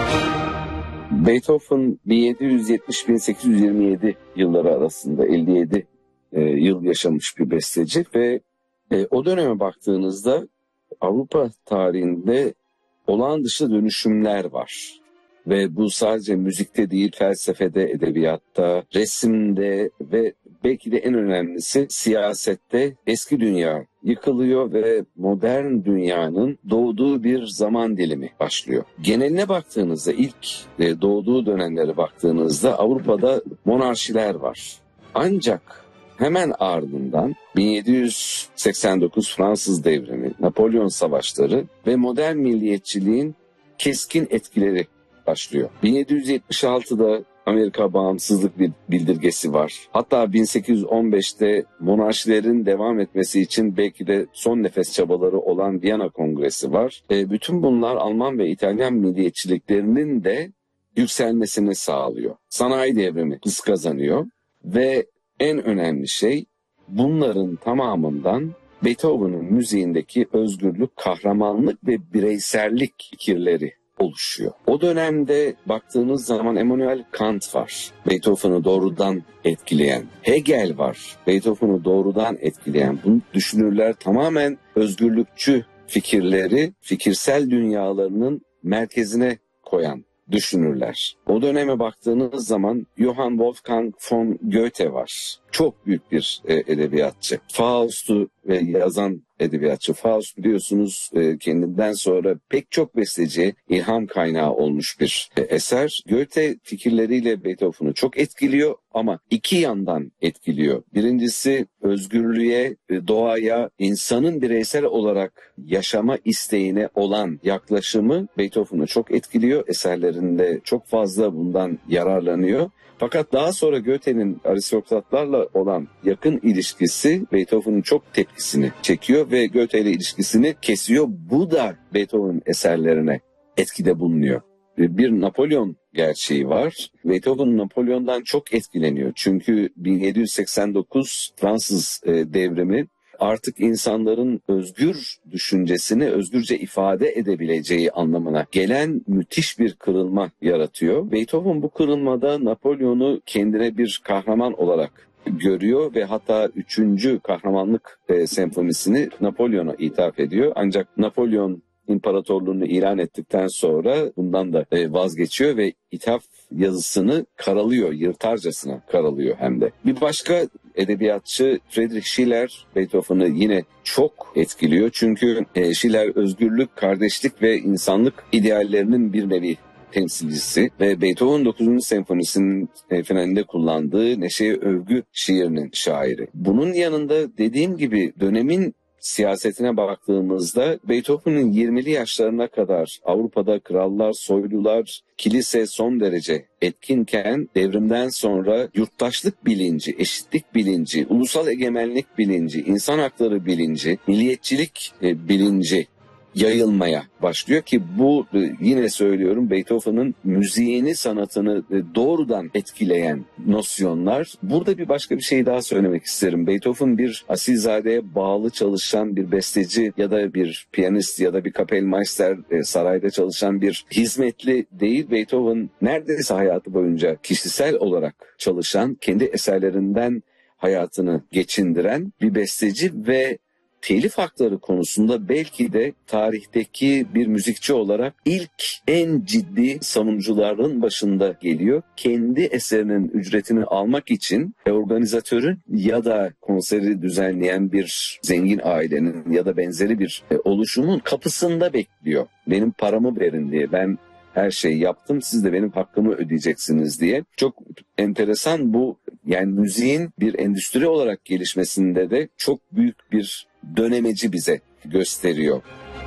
Beethoven 1770-1827 yılları arasında 57 yıl yaşamış bir besteci ve o döneme baktığınızda Avrupa tarihinde olağan dışı dönüşümler var. Ve bu sadece müzikte değil, felsefede, edebiyatta, resimde ve belki de en önemlisi siyasette eski dünya yıkılıyor ve modern dünyanın doğduğu bir zaman dilimi başlıyor. Geneline baktığınızda, ilk doğduğu dönemlere baktığınızda Avrupa'da monarşiler var. Ancak hemen ardından 1789 Fransız devrimi, Napolyon savaşları ve modern milliyetçiliğin keskin etkileri başlıyor. 1776'da Amerika bağımsızlık bildirgesi var. Hatta 1815'te monarşilerin devam etmesi için belki de son nefes çabaları olan Viyana Kongresi var. Bütün bunlar Alman ve İtalyan milliyetçiliklerinin de yükselmesini sağlıyor. Sanayi devrimi hız kazanıyor ve en önemli şey bunların tamamından Beethoven'ın müziğindeki özgürlük, kahramanlık ve bireysellik fikirleri oluşuyor. O dönemde baktığınız zaman Immanuel Kant var, Beethoven'ı doğrudan etkileyen. Hegel var, Beethoven'ı doğrudan etkileyen. Bu düşünürler tamamen özgürlükçü fikirleri, fikirsel dünyalarının merkezine koyan düşünürler. O döneme baktığınız zaman Johann Wolfgang von Goethe var. Çok büyük bir edebiyatçı. Faust'u yazan edebiyatçı. Faust biliyorsunuz kendinden sonra pek çok besteciye ilham kaynağı olmuş bir eser. Goethe fikirleriyle Beethoven'ı çok etkiliyor ama iki yandan etkiliyor. Birincisi özgürlüğe, doğaya, insanın bireysel olarak yaşama isteğine olan yaklaşımı Beethoven'ı çok etkiliyor. Eserlerinde çok fazla bundan yararlanıyor. Fakat daha sonra Goethe'nin aristokratlarla olan yakın ilişkisi Beethoven'ın çok tepkisini çekiyor ve Goethe ile ilişkisini kesiyor. Bu da Beethoven'ın eserlerine etkide bulunuyor. Bir Napolyon gerçeği var. Beethoven Napolyon'dan çok etkileniyor. Çünkü 1789 Fransız devrimi artık insanların özgür düşüncesini özgürce ifade edebileceği anlamına gelen müthiş bir kırılma yaratıyor. Beethoven bu kırılmada Napolyon'u kendine bir kahraman olarak görüyor ve hatta 3. kahramanlık senfonisini Napolyon'a ithaf ediyor. Ancak Napolyon imparatorluğunu ilan ettikten sonra bundan da vazgeçiyor ve ithaf yazısını karalıyor, yırtarcasına karalıyor hem de. Bir başka edebiyatçı Friedrich Schiller Beethoven'ı yine çok etkiliyor. Çünkü Schiller özgürlük, kardeşlik ve insanlık ideallerinin bir nevi temsilcisi ve Beethoven 9. senfonisinin finalinde kullandığı Neşeye Övgü şiirinin şairi. Bunun yanında dediğim gibi dönemin siyasetine baktığımızda Beethoven'ın 20'li yaşlarına kadar Avrupa'da krallar, soylular, kilise son derece etkinken devrimden sonra yurttaşlık bilinci, eşitlik bilinci, ulusal egemenlik bilinci, insan hakları bilinci, milliyetçilik bilinci yayılmaya başlıyor ki bu yine söylüyorum Beethoven'ın müziğini, sanatını doğrudan etkileyen nosyonlar. Burada bir başka bir şey daha söylemek isterim. Beethoven bir asilzadeye bağlı çalışan bir besteci ya da bir piyanist ya da bir Kapellmeister sarayda çalışan bir hizmetli değil. Beethoven neredeyse hayatı boyunca kişisel olarak çalışan, kendi eserlerinden hayatını geçindiren bir besteci ve telif hakları konusunda belki de tarihteki bir müzikçi olarak en ciddi savunucuların başında geliyor. Kendi eserinin ücretini almak için organizatörün ya da konseri düzenleyen bir zengin ailenin ya da benzeri bir oluşumun kapısında bekliyor. Benim paramı verin diye, ben her şeyi yaptım, siz de benim hakkımı ödeyeceksiniz diye. Çok enteresan bu, yani müziğin bir endüstri olarak gelişmesinde de çok büyük bir dönemeci bize gösteriyor.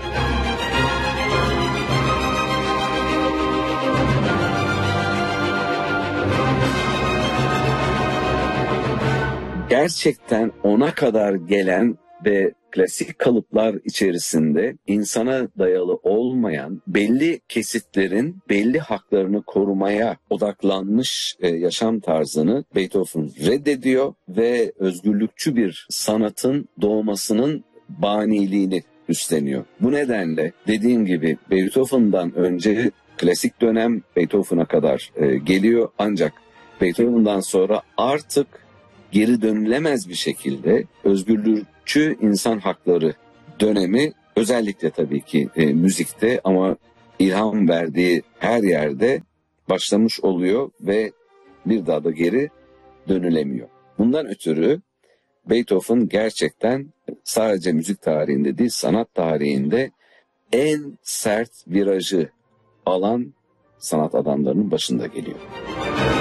Gerçekten ona kadar gelen ve klasik kalıplar içerisinde insana dayalı olmayan belli kesitlerin belli haklarını korumaya odaklanmış yaşam tarzını Beethoven reddediyor ve özgürlükçü bir sanatın doğmasının baniliğini üstleniyor. Bu nedenle dediğim gibi Beethoven'dan önce klasik dönem Beethoven'a kadar geliyor. Ancak Beethoven'dan sonra artık geri dönülemez bir şekilde özgürlükçü insan hakları dönemi, özellikle tabii ki müzikte ama ilham verdiği her yerde başlamış oluyor ve bir daha da geri dönülemiyor. Bundan ötürü Beethoven gerçekten sadece müzik tarihinde değil, sanat tarihinde en sert virajı alan sanat adamlarının başında geliyor.